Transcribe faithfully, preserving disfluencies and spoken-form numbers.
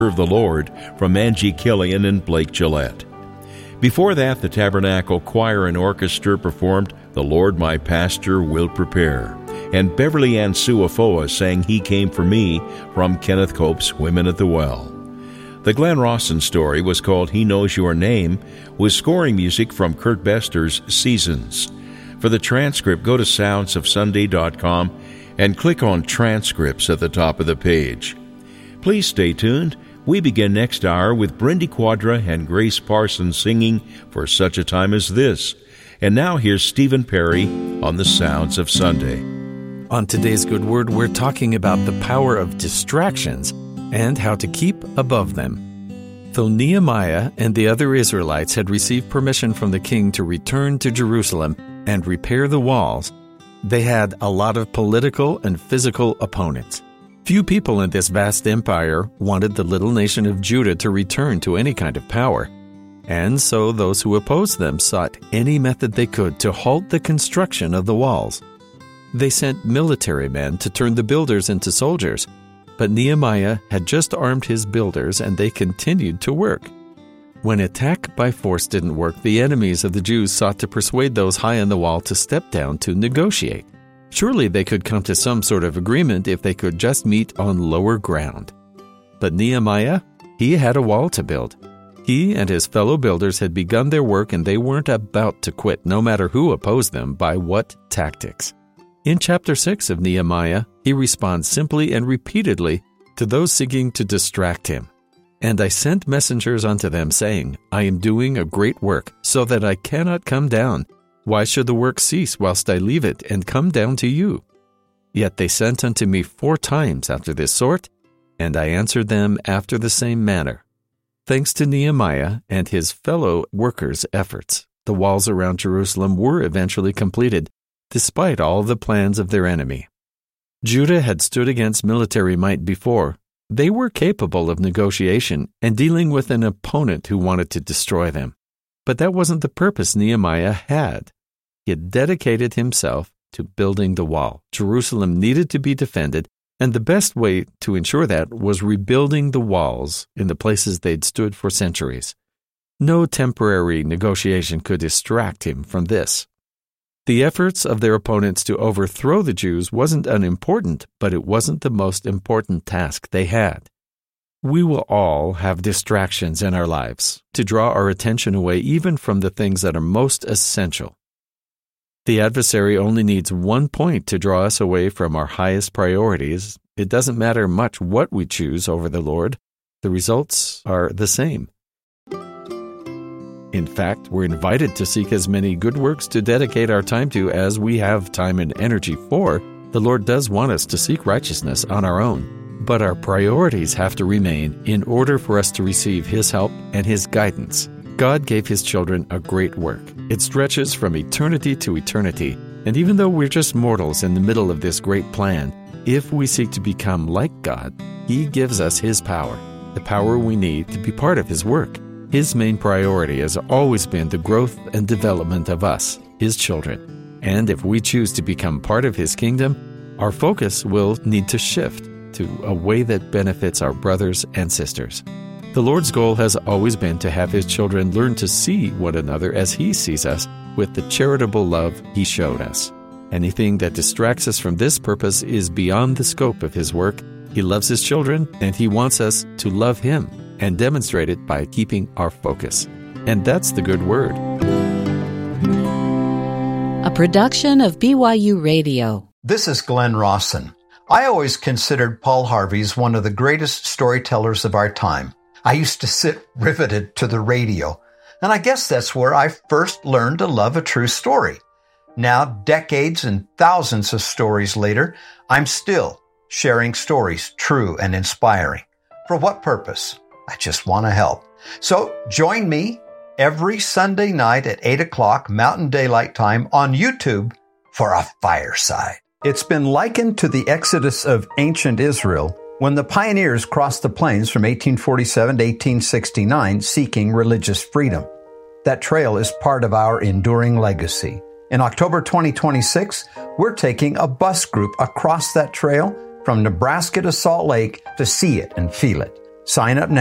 Serve the Lord from Angie Killian and Blake Gillette. Before that, the Tabernacle Choir and Orchestra performed The Lord My Pastor Will Prepare, and Beverly Ann Suafoa sang He Came for Me from Kenneth Cope's Women at the Well. The Glenn Rawson story was called He Knows Your Name, with scoring music from Kurt Bester's Seasons. For the transcript, go to sounds of sunday dot com and click on Transcripts at the top of the page. Please stay tuned. We begin next hour with Brindy Quadra and Grace Parsons singing For Such a Time as This. And now here's Stephen Perry on the Sounds of Sunday. On today's Good Word, we're talking about the power of distractions and how to keep above them. Though Nehemiah and the other Israelites had received permission from the king to return to Jerusalem and repair the walls, they had a lot of political and physical opponents. Few people in this vast empire wanted the little nation of Judah to return to any kind of power, and so those who opposed them sought any method they could to halt the construction of the walls. They sent military men to turn the builders into soldiers, but Nehemiah had just armed his builders and they continued to work. When attack by force didn't work, the enemies of the Jews sought to persuade those high on the wall to step down to negotiate. Surely they could come to some sort of agreement if they could just meet on lower ground. But Nehemiah, he had a wall to build. He and his fellow builders had begun their work and they weren't about to quit, no matter who opposed them by what tactics. In chapter six of Nehemiah, he responds simply and repeatedly to those seeking to distract him. And I sent messengers unto them, saying, I am doing a great work, so that I cannot come down. Why should the work cease whilst I leave it, and come down to you? Yet they sent unto me four times after this sort, and I answered them after the same manner. Thanks to Nehemiah and his fellow workers' efforts, the walls around Jerusalem were eventually completed, despite all the plans of their enemy. Judah had stood against military might before. They were capable of negotiation and dealing with an opponent who wanted to destroy them. But that wasn't the purpose Nehemiah had. He had dedicated himself to building the wall. Jerusalem needed to be defended, and the best way to ensure that was rebuilding the walls in the places they'd stood for centuries. No temporary negotiation could distract him from this. The efforts of their opponents to overthrow the Jews wasn't unimportant, but it wasn't the most important task they had. We will all have distractions in our lives to draw our attention away even from the things that are most essential. The adversary only needs one point to draw us away from our highest priorities. It doesn't matter much what we choose over the Lord. The results are the same. In fact, we're invited to seek as many good works to dedicate our time to as we have time and energy for. The Lord does want us to seek righteousness on our own. But our priorities have to remain in order for us to receive His help and His guidance. God gave His children a great work. It stretches from eternity to eternity. And even though we're just mortals in the middle of this great plan, if we seek to become like God, He gives us His power, the power we need to be part of His work. His main priority has always been the growth and development of us, His children. And if we choose to become part of His kingdom, our focus will need to shift to a way that benefits our brothers and sisters. The Lord's goal has always been to have His children learn to see one another as He sees us with the charitable love He showed us. Anything that distracts us from this purpose is beyond the scope of His work. He loves His children, and He wants us to love Him and demonstrate it by keeping our focus. And that's the Good Word. A production of B Y U Radio. This is Glenn Rawson. I always considered Paul Harvey as one of the greatest storytellers of our time. I used to sit riveted to the radio, and I guess that's where I first learned to love a true story. Now, decades and thousands of stories later, I'm still sharing stories true and inspiring. For what purpose? I just want to help. So join me every Sunday night at eight o'clock Mountain Daylight Time on YouTube for a fireside. It's been likened to the exodus of ancient Israel when the pioneers crossed the plains from eighteen forty-seven to eighteen sixty-nine seeking religious freedom. That trail is part of our enduring legacy. In October twenty twenty-six, we're taking a bus group across that trail from Nebraska to Salt Lake to see it and feel it. Sign up now.